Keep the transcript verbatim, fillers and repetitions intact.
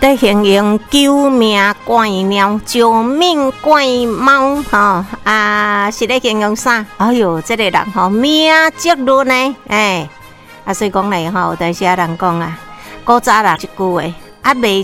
在形容救命怪猫、救命怪猫，吼啊，是咧形容啥？哎哟，这个人吼命极论呢，哎，啊，所以讲咧吼，有当时啊人讲啊，古早人一句话，啊，袂